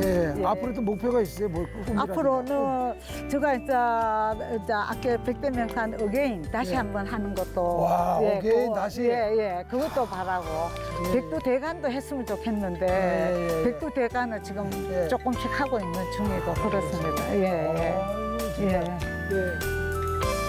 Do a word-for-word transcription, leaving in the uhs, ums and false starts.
예. 예. 앞으로도 목표가 있어요? 뭐 꿈이라든가? 앞으로는 제가 이제, 이제 아까 백대명산 어게인 다시 예. 한번 하는 것도 와, 어게인 다시? 예, 예, 그것도 바라고 예. 백두대간도 했으면 좋겠는데 예, 예, 예. 백두대간은 지금 예. 조금씩 하고 있는 중이고 그렇습니다. 예, 예, 아유, 진짜. 예. 예.